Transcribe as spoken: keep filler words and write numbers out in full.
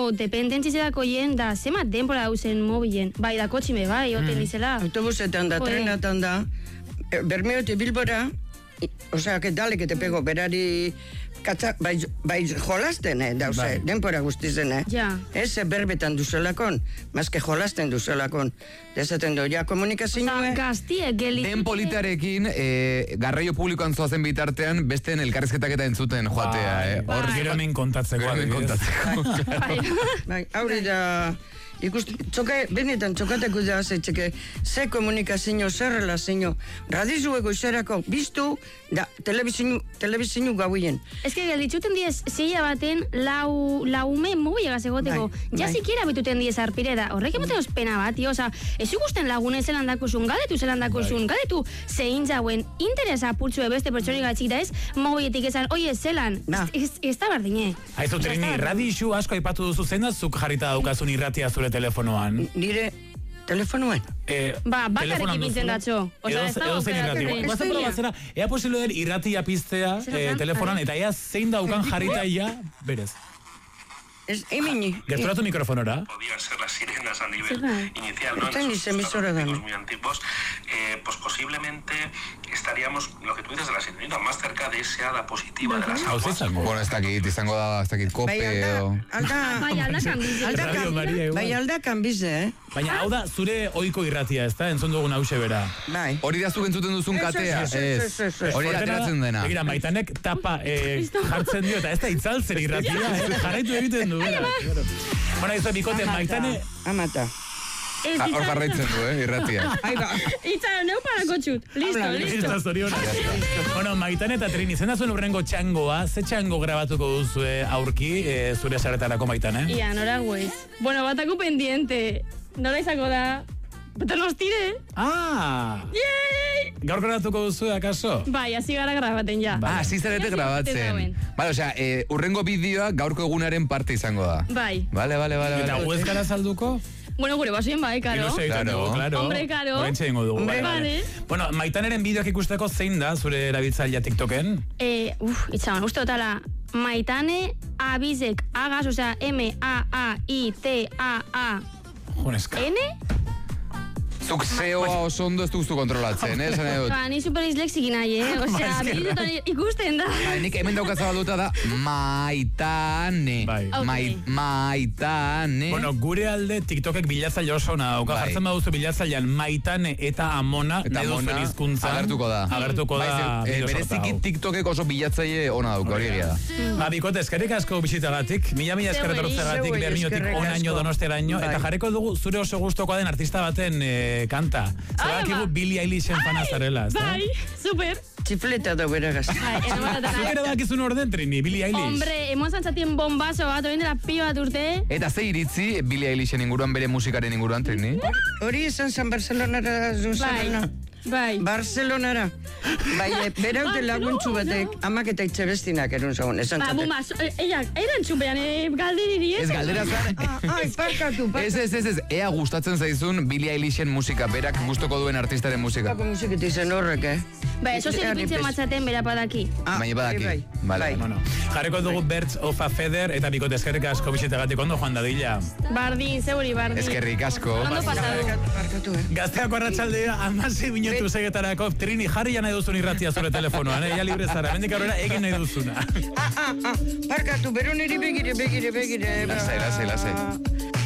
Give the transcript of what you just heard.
olako dependentzizedako jen, da, zemat denbora dauzen mobilen. Bai, da kotxime, bai, oten dizela. Autobusetan da, trenatan da, Bermeote Bilbora, osea, que dale que te pego, berari... Katza, bai, bai jolasten, eh, dauze, bai. Denpora guztizen, eh? Ja. Ez berbetan duzelakon, mazke jolasten duzelakon. Dezaten du, ja, komunikazioa... Osa, gaztiek gelitzen... Den politarekin, eh, garraio publikoan zoazen bitartean, besteen elkarrizketak eta entzuten joatea, eh? Hor, gero hemen kontatzeko. Gero hemen kontatzeko. Bai, haure da... Ikusten, txoka, benetan txokateko da azetzeke, ze komunikazio, zer relazio, radizueko izerako, biztu, da, telebizinu, telebizinu gauien. Ez que gelditzuten diez, zeia baten, lau, laume mugiagaz egoteko. Bai, ja bai. sikiera bituten diez arpire da, horrek emoten ospena bat, tio, oza, ez ikusten lagune zelan dakuzun, galetu zelan dakuzun, galetu zein zauen, interesa apurtzue beste pertsonik gatzik da ez, mogietik esan, oie, zelan, ez, ez da bardine. Aizu, Trini, radixu asko aipatu duzu zen da, zuk jarrita daukazun irratia zure telefonoan. Nire telefonoan? Eh, ba, bakarrik ipintzen datxo. Osa, ez da aukera. Guazen probatzera, ea posible den irratia piztea eh, telefonan, eta ea zein daukan jarritaia, berez. Es, emini. Gerturatu mikrofonora. Podían ser las sirenas a nivel inicial, ¿no? En esos dispositivos muy antiguos, eh, pues posiblemente estaríamos, lo que tú dices de la sirenita, más cerca de ese hada positiva de las aguas. Bueno, ez dakit, izango da, ez dakit kope edo... Bai, aldakan bize. Bai, aldakan bize, eh? Baina, hau da, zure ohiko irratia, ez da? Entzun dugun hause bera. Bai. Hori da zuk entzuten duzun katea? Ez. Hori da ateratzen dena. Begira, Maitanek tapa jartzen dio, eta ez da itzaltzen irratia. Jarraitu egiten du, bera. Bueno, izo, bikote, Maitane... Amata. Hor jarraitzen du, eh, irratia. Itzara, neu parako txut. Listo, listo. Bueno, Maitane eta Trini, zen da zuen urrengo txangoa, ze txango grabatuko duzu aurki, zure saretarako, Maitane? Ia, nora guez. Bueno, batako pendiente. Nora izako da... Bata nos tire. Ah! Yey! Gaur grabatuko duzu, akaso? Bai, hasi gara grabaten ja. Ah, hasi zarete grabatzen. Vale, osea, eh, urrengo bideoa gaurko egunaren parte izango da. Bai. Vale, vale, vale. Eta huez gara salduko? Bueno, gure basoien bai, karo. Claro, claro. Hombre, karo. Horentxe dingo dugu. Hombre, vale. Bueno, Maitaneren bideoak ikusteko zein da zure erabiltzailea TikToken? Eh, uf, itxaban, uste otala, Maitane Abizek Agaz, osea, M A A I T A A Joneska. N? Zuk zeoa oso ondo ez duzu kontrolatzen, eh? Ba, ni super disleksik nahi, eh? Osea, bideotan ikusten da. Ba, nik hemen dauka zabalduta da Maitane. Bai. Mai, Maitane. Bueno, gure alde TikTokek bilatzaile oso ona dauka. Bai. Jartzen baduzu bilatzailean Maitane eta Amona, nahi duzuen hizkuntzan. Agertuko da. Agertuko da. Bai, e, bereziki TikTokek oso bilatzaile ona dauka, hori egia da. Ba, bikote, eskerrik asko bisitagatik, mila mila eskerrik atortzagatik, Bermiotik onaino donostiaraino, eta jarriko dugu zure oso gustokoa den artista baten kanta. Zerrak igu Billie Eilishen fana zarela, ez da? Bai, super. Txifleta da beragaz. Zuk ere dakizun orden, Trini, Billie Eilish. Hombre, hemos zantzatien bombazo bat, oin dela pio bat urte. Eta ze iritzi Billie Eilishen inguruan, bere musikaren inguruan, Trini? Hori izan zan Barcelonara zuzarana. Bai. Barcelonara. Bai, beraute laguntzu batek, amak eta itxebestinak erun zagun, esan Ba, zatek. bumaz, eiak, eiran txupean, galderiri, ez? Ez galdera zan... Ai, parkatu, parkatu. Ez, ez, ez, ez, ea gustatzen zaizun Billie Eilishen musika, berak gustoko duen artistaren musika. Bako musikit izan horrek, eh? Ba, eso zer ipintzen matzaten bera padaki. Baina badaki. Vale. Bueno, jarriko dugu Birds of a Feather, eta bikote eskerrik asko bisitagatik ondo joan dadila. Bardin, zeuri, bardin. Eskerrik asko. Ondo pasadu. Parkatu, eh? Gazteako arratsaldea, amasi minutu segetarako, Trini, jarri nahi duzun irratia zure telefonoan, eh? Ja libre zara, mendik aurrera egin nahi duzuna. Ah, ah, ah, parkatu, bero niri begire, begire, begire. Lasai, lasai, lasai.